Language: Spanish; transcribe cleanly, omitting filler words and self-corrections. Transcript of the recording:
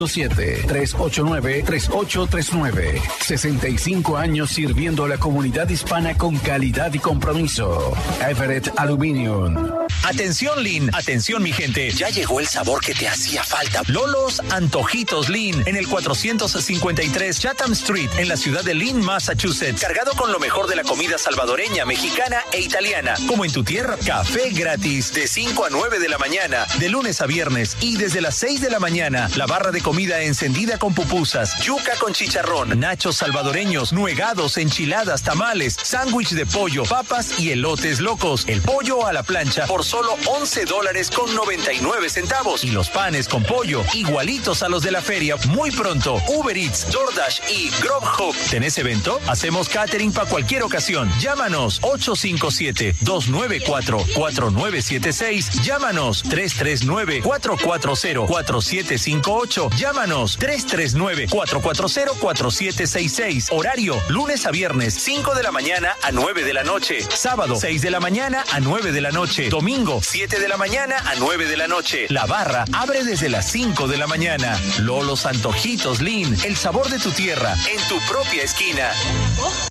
7-389-3839. 65 años sirviendo a la comunidad hispana con calidad y compromiso. Everett Aluminium. Atención, Lynn. Atención, mi gente. Ya llegó el sabor que te hacía falta. Lolos Antojitos Lynn, en el 453 Chatham Street, en la ciudad de Lynn, Massachusetts. Cargado con lo mejor de la comida salvadoreña, mexicana e italiana. Como en tu tierra. Café gratis de 5 a 9 de la mañana, de lunes a viernes. Y desde las 6 de la mañana, la barra de comida encendida con pupusas, yuca con chicharrón, nachos salvadoreños, nuegados, enchiladas, tamales, sándwich de pollo, papas y elotes locos. El pollo a la plancha por solo $11.99. Y los panes con pollo, igualitos a los de la feria. Muy pronto, Uber Eats, DoorDash y Grubhub. ¿Tenés evento? Hacemos catering para cualquier ocasión. Llámanos 857-294-4976. Llámanos 339-440-4758. Llámanos 339-440-4766. Horario, lunes a viernes, 5 de la mañana a 9 de la noche. Sábado, 6 de la mañana a 9 de la noche. Domingo, 7 de la mañana a 9 de la noche. La barra abre desde las 5 de la mañana. Lolos Antojitos Lynn, el sabor de tu tierra, en tu propia esquina.